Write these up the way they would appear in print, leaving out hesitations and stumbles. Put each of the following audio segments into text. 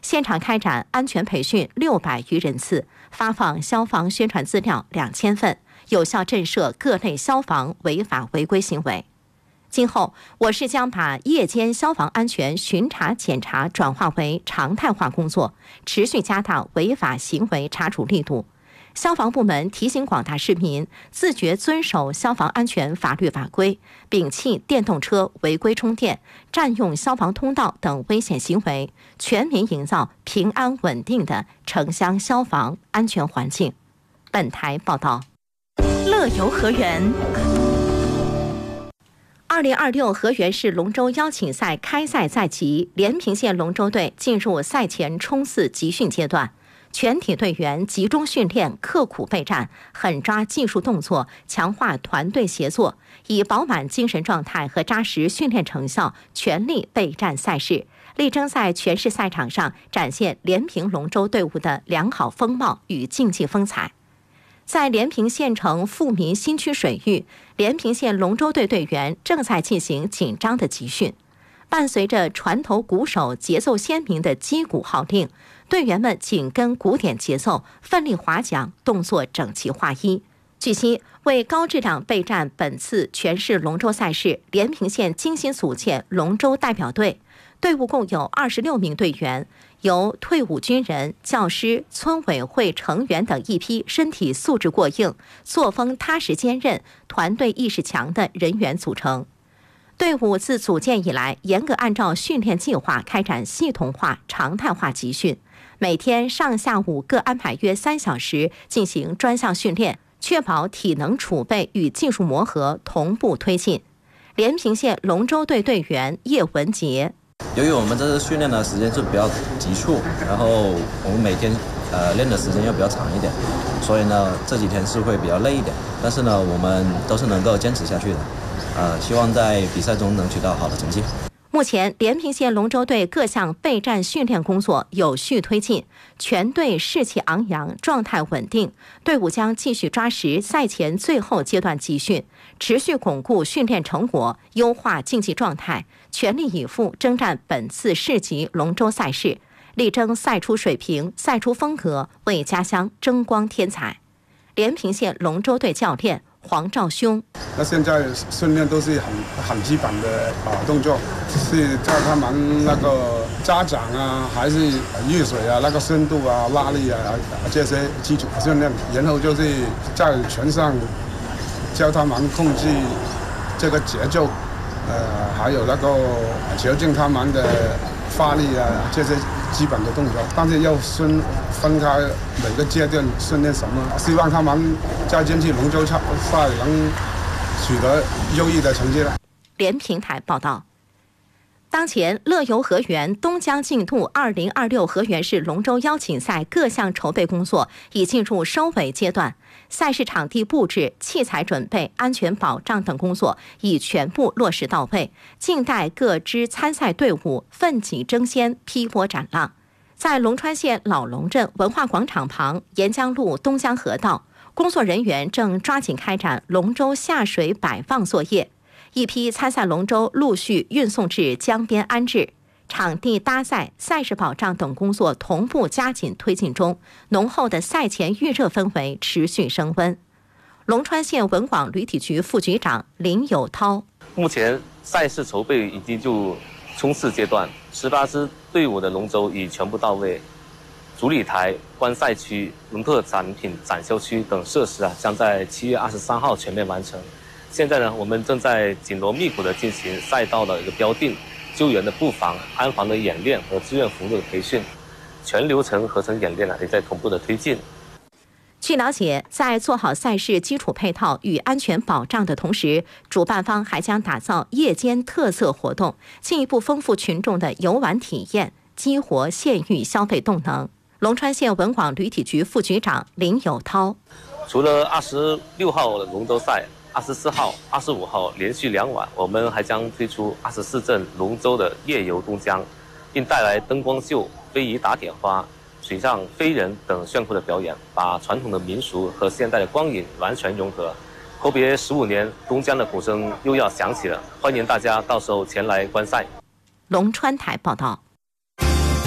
现场开展安全培训600余人次，发放消防宣传资料2000份，有效震慑各类消防违法违规行为。今后，我市将把夜间消防安全巡查检查转化为常态化工作，持续加大违法行为查处力度。消防部门提醒广大市民自觉遵守消防安全法律法规，摒弃电动车违规充电、占用消防通道等危险行为，全面营造平安稳定的城乡消防安全环境。本台报道。乐游河源。2026河源市龙舟邀请赛开赛在即，连平县龙舟队进入赛前冲刺集训阶段。全体队员集中训练，刻苦备战，狠抓技术动作，强化团队协作，以饱满精神状态和扎实训练成效，全力备战赛事，力争在全市赛场上展现连平龙舟队伍的良好风貌与竞技风采。在连平县城富民新区水域，连平县龙舟队队员正在进行紧张的集训。伴随着船头鼓手节奏鲜明的击鼓号令，队员们紧跟鼓点节奏，奋力划桨，动作整齐划一。据悉，为高质量备战本次全市龙舟赛事，连平县精心组建龙舟代表队，队伍共有26名队员，由退伍军人、教师、村委会成员等一批身体素质过硬、作风踏实坚韧、团队意识强的人员组成。队伍自组建以来，严格按照训练计划开展系统化、常态化集训，每天上下午各安排约3小时进行专项训练，确保体能储备与技术磨合同步推进。连平县龙舟队队员叶文杰： 由于我们这次训练的时间是比较急促，然后我们每天练的时间又比较长一点，所以呢这几天是会比较累一点，但是呢我们都是能够坚持下去的。希望在比赛中能取得好的成绩。 目前，连平县龙舟队各项备战训练工作有序推进，全队士气昂扬，状态稳定。队伍将继续抓实赛前最后阶段集训，持续巩固训练成果，优化竞技状态，全力以赴征战本次市级龙舟赛事，力争赛出水平、赛出风格，为家乡争光添彩。连平县龙舟队教练黄兆兄： 那现在训练都是很基本的动作，是叫他们那个扎掌啊，还是遇水啊，那个深度啊、拉力啊这些基础训练，然后就是在船上教他们控制这个节奏，还有那个调整他们的发力啊这些基本的动作，但是要分开每个阶段训练什么，希望他们在这次龙舟赛能取得优异的成绩了。 连平台报道。当前，乐游河源东江进度2026河源市龙舟邀请赛各项筹备工作已进入收尾阶段，赛事场地布置、器材准备、安全保障等工作已全部落实到位，静待各支参赛队伍奋起争先、劈波斩浪。在龙川县老龙镇文化广场旁沿江路东江河道，工作人员正抓紧开展龙舟下水摆放作业。一批参赛龙舟陆续运送至江边安置，场地搭载、赛事保障等工作同步加紧推进中，浓厚的赛前预热氛围持续升温。龙川县文广旅体局副局长林有涛： 目前赛事筹备已经就冲刺阶段，18支队伍的龙舟已全部到位，主礼台、观赛区、农特产品展销区等设施将在7月23号全面完成。现在呢，我们正在紧锣密鼓地进行赛道的一个标定、救援的布防、安防的演练和志愿服务的培训，全流程合成演练也在同步的推进。 据了解，在做好赛事基础配套与安全保障的同时，主办方还将打造夜间特色活动，进一步丰富群众的游玩体验，激活县域消费动能。龙川县文广旅体局副局长林有涛： 除了26号的龙舟赛，24号、25号连续2晚，我们还将推出24阵龙舟的夜游东江，并带来灯光秀、飞鱼打点花、水上飞人等炫酷的表演，把传统的民俗和现代的光影完全融合。阔别15年，东江的鼓声又要响起了，欢迎大家到时候前来观赛。 龙川台报道。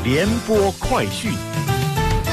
联播快讯。